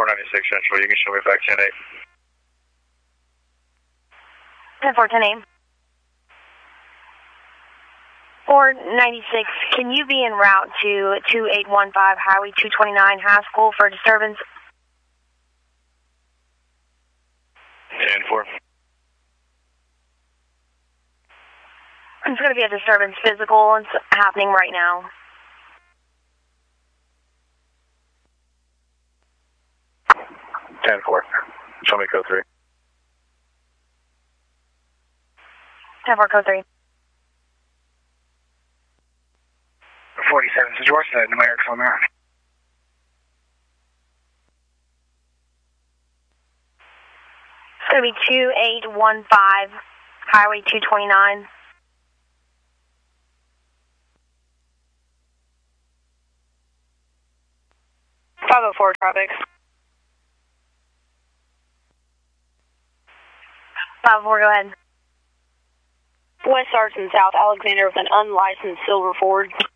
496 Central, you can show me back 10-8. 10-4, 10-8. 496, can you be en route to 2815 Highway 229 High School for disturbance? 10-4. It's going to be a disturbance physical. It's happening right now. Show me code 3. 10-4, code 3. 47, so George said numerics on that. It's going to be 2815 Highway 229. 504 traffic. 504, go ahead. West Arts and South Alexander with an unlicensed silver Ford.